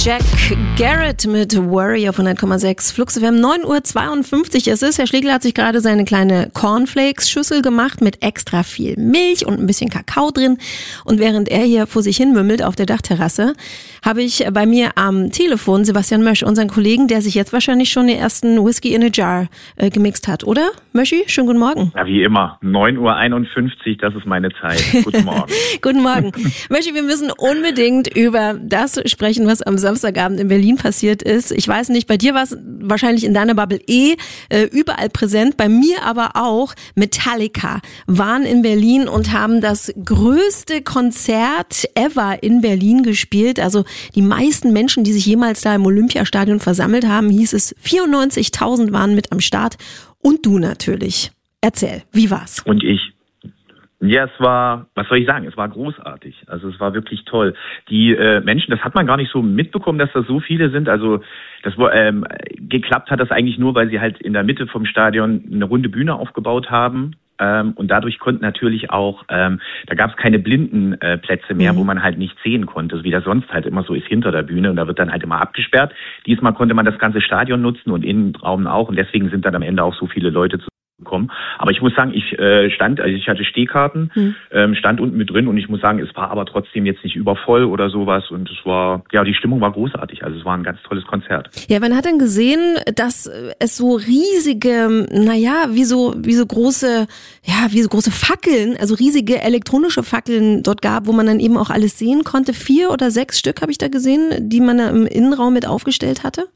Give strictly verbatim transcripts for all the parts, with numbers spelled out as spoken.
Jack Garrett mit Worry auf hundert Komma sechs. Flux F M, neun Uhr zweiundfünfzig ist es. Herr Schlegel hat sich gerade seine kleine Cornflakes-Schüssel gemacht mit extra viel Milch und ein bisschen Kakao drin. Und während er hier vor sich hin mümmelt auf der Dachterrasse, habe ich bei mir am Telefon Sebastian Mösch, unseren Kollegen, der sich jetzt wahrscheinlich schon den ersten Whisky in a Jar äh, gemixt hat, oder? Möschi, schönen guten Morgen. Ja, wie immer, neun Uhr einundfünfzig, das ist meine Zeit. Guten Morgen. Guten Morgen. Möschi, wir müssen unbedingt über das sprechen, was am Samstagabend in Berlin passiert ist. Ich weiß nicht, bei dir war es wahrscheinlich in deiner Bubble eh äh, überall präsent, bei mir aber auch. Metallica waren in Berlin und haben das größte Konzert ever in Berlin gespielt. Also die meisten Menschen, die sich jemals da im Olympiastadion versammelt haben, hieß es, vierundneunzigtausend waren mit am Start. Und du natürlich. Erzähl, wie war's? Und ich. Ja, es war, was soll ich sagen, es war großartig. Also es war wirklich toll. Die äh, Menschen, das hat man gar nicht so mitbekommen, dass das so viele sind. Also das ähm, geklappt hat das eigentlich nur, weil sie halt in der Mitte vom Stadion eine runde Bühne aufgebaut haben. Ähm, und dadurch konnten natürlich auch, ähm, da gab es keine blinden äh, Plätze mehr, mhm. wo man halt nicht sehen konnte, so wie das sonst halt immer so ist hinter der Bühne. Und da wird dann halt immer abgesperrt. Diesmal konnte man das ganze Stadion nutzen und Innenraum auch. Und deswegen sind dann am Ende auch so viele Leute zu kommen. Aber ich muss sagen, ich äh, stand, also ich hatte Stehkarten, hm. ähm, stand unten mit drin und ich muss sagen, es war aber trotzdem jetzt nicht übervoll oder sowas und es war, ja, die Stimmung war großartig. Also es war ein ganz tolles Konzert. Ja, man hat dann gesehen, dass es so riesige, naja, wie so, wie so große, ja, wie so große Fackeln, also riesige elektronische Fackeln dort gab, wo man dann eben auch alles sehen konnte. Vier oder sechs Stück habe ich da gesehen, die man da im Innenraum mit aufgestellt hatte.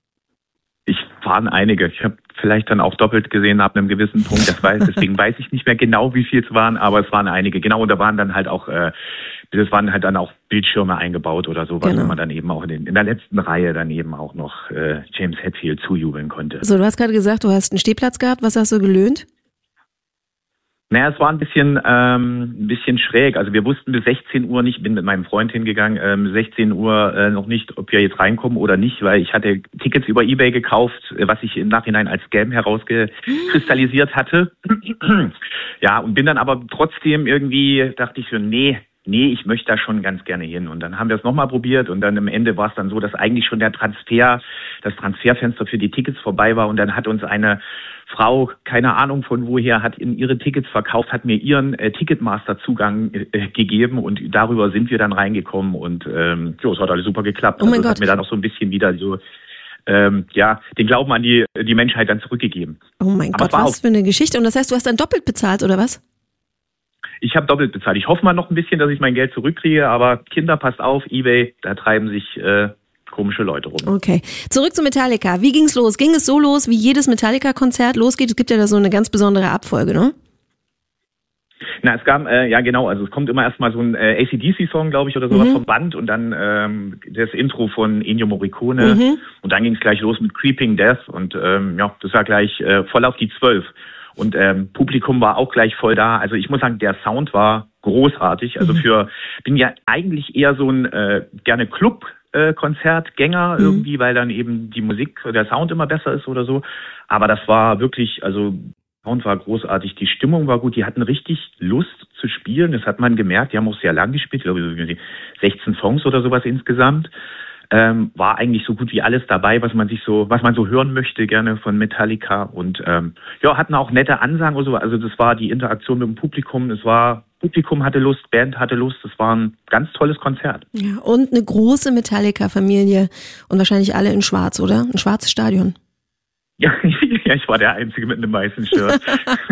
Ich waren einige. Ich habe vielleicht dann auch doppelt gesehen ab einem gewissen Punkt. Das weiß, deswegen weiß ich nicht mehr genau, wie viel es waren, aber es waren einige. Genau, und da waren dann halt auch, äh, das waren halt dann auch Bildschirme eingebaut oder sowas, genau. Wo man dann eben auch in, den, in der letzten Reihe dann eben auch noch äh, James Hetfield zujubeln konnte. So, du hast gerade gesagt, du hast einen Stehplatz gehabt. Was hast du gelöhnt? Naja, es war ein bisschen ähm, ein bisschen schräg. Also wir wussten bis sechzehn Uhr nicht, ich bin mit meinem Freund hingegangen, ähm, sechzehn Uhr äh, noch nicht, ob wir jetzt reinkommen oder nicht, weil ich hatte Tickets über eBay gekauft, was ich im Nachhinein als Scam herausgekristallisiert hatte. Ja, und bin dann aber trotzdem irgendwie, dachte ich so, nee, nee, ich möchte da schon ganz gerne hin. Und dann haben wir es nochmal probiert und dann am Ende war es dann so, dass eigentlich schon der Transfer, das Transferfenster für die Tickets vorbei war und dann hat uns eine Frau, keine Ahnung von woher, hat in ihre Tickets verkauft, hat mir ihren äh, Ticketmaster-Zugang äh, gegeben und darüber sind wir dann reingekommen und ähm, jo, es hat alles super geklappt. Oh mein also, Gott. Das hat mir dann auch so ein bisschen wieder so ähm, ja, den Glauben an die, die Menschheit dann zurückgegeben. Oh mein Aber Gott, was für eine Geschichte. Und das heißt, du hast dann doppelt bezahlt, oder was? Ich habe doppelt bezahlt. Ich hoffe mal noch ein bisschen, dass ich mein Geld zurückkriege, aber Kinder, passt auf, eBay, da treiben sich äh, komische Leute rum. Okay, zurück zu Metallica. Wie ging's los? Ging es so los, wie jedes Metallica-Konzert losgeht? Es gibt ja da so eine ganz besondere Abfolge, ne? Na, es gab, äh, ja genau, also es kommt immer erstmal so ein äh, A C D C-Song, glaube ich, oder sowas mhm. vom Band und dann ähm, das Intro von Ennio Morricone mhm. und dann ging es gleich los mit Creeping Death und ähm, ja, das war gleich äh, voll auf die zwölf. Und ähm, Publikum war auch gleich voll da. Also ich muss sagen, der Sound war großartig. Also für, bin ja eigentlich eher so ein äh, gerne Club-Konzertgänger äh, irgendwie, weil dann eben die Musik, der Sound immer besser ist oder so. Aber das war wirklich, also der Sound war großartig, die Stimmung war gut, die hatten richtig Lust zu spielen. Das hat man gemerkt, die haben auch sehr lang gespielt, ich glaube sechzehn Songs oder sowas insgesamt. Ähm, war eigentlich so gut wie alles dabei, was man sich so, was man so hören möchte, gerne von Metallica und ähm, ja, hatten auch nette Ansagen oder so. Also das war die Interaktion mit dem Publikum. Es war Publikum hatte Lust, Band hatte Lust. Es war ein ganz tolles Konzert. Ja, und eine große Metallica-Familie und wahrscheinlich alle in Schwarz, oder? Ein schwarzes Stadion. Ja, ja, ich war der Einzige mit einem weißen Shirt.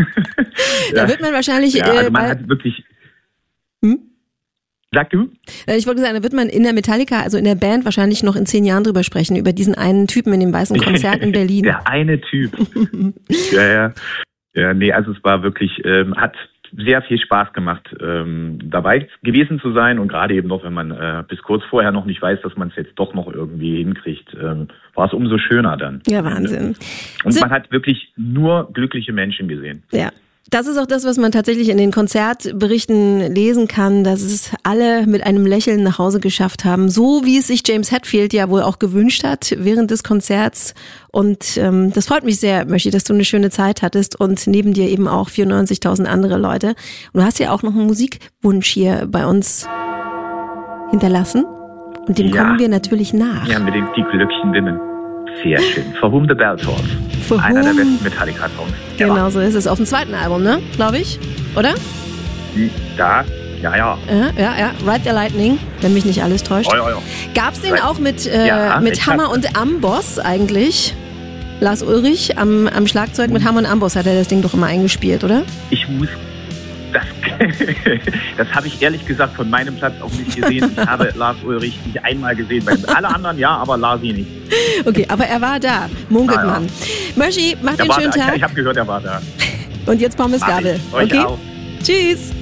Da wird man wahrscheinlich. Ja, also man äh, hat wirklich. Hm? Sag du? Ich wollte sagen, da wird man in der Metallica, also in der Band, wahrscheinlich noch in zehn Jahren drüber sprechen, über diesen einen Typen in dem weißen Konzert in Berlin. Der eine Typ. ja, ja. Ja, nee, also es war wirklich, ähm, hat sehr viel Spaß gemacht, ähm, dabei gewesen zu sein und gerade eben noch, wenn man äh, bis kurz vorher noch nicht weiß, dass man es jetzt doch noch irgendwie hinkriegt, ähm, war es umso schöner dann. Ja, Wahnsinn. Und Sind- man hat wirklich nur glückliche Menschen gesehen. Ja. Das ist auch das, was man tatsächlich in den Konzertberichten lesen kann, dass es alle mit einem Lächeln nach Hause geschafft haben, so wie es sich James Hetfield ja wohl auch gewünscht hat während des Konzerts. Und ähm, das freut mich sehr, Möschi, dass du eine schöne Zeit hattest und neben dir eben auch vierundneunzigtausend andere Leute. Und du hast ja auch noch einen Musikwunsch hier bei uns hinterlassen. Und dem Ja. kommen wir natürlich nach. Ja, mit den die Glöckchen wimmeln. Sehr schön. For Whom the Bell Tolls. For Einer der Whom- besten Metallica-Songs. Genau so ist es. Auf dem zweiten Album, ne? Glaube ich. Oder? Da, ja, ja. Ja, ja, ja. Ride the Lightning, wenn mich nicht alles täuscht. Oh, ja, ja. Gab's den Right. auch mit, äh, Ja, mit ich Hammer hab- und Amboss eigentlich? Lars Ulrich am, am Schlagzeug mit Hammer und Amboss hat er das Ding doch immer eingespielt, oder? Ich muss. Das, das habe ich ehrlich gesagt von meinem Platz auch nicht gesehen. Ich habe Lars Ulrich nicht einmal gesehen. Bei alle anderen ja, aber Larsi nicht. Okay, aber er war da, munkelt Ah, ja. man. Möschi, mach dir Er einen war schönen da. Ich, Tag. ich habe gehört, er war da. Und jetzt Mach Pommesgabel. ich. Euch Okay? auch. Tschüss.